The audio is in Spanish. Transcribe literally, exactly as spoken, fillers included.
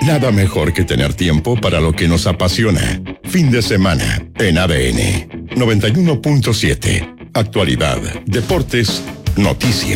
Nada mejor que tener tiempo para lo que nos apasiona. Fin de semana en A D N noventa y uno punto siete. Actualidad, deportes, noticias.